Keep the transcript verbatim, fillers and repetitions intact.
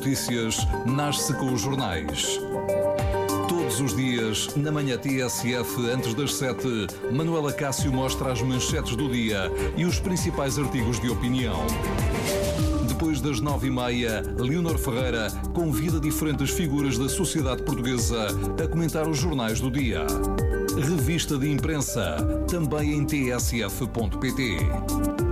notícias nasce com os jornais. Todos os dias, na manhã T S F, antes das sete, Manuela Cássio mostra as manchetes do dia e os principais artigos de opinião. Depois das nove e meia, Leonor Ferreira convida diferentes figuras da sociedade portuguesa a comentar os jornais do dia. Revista de imprensa, também em t s f ponto p t.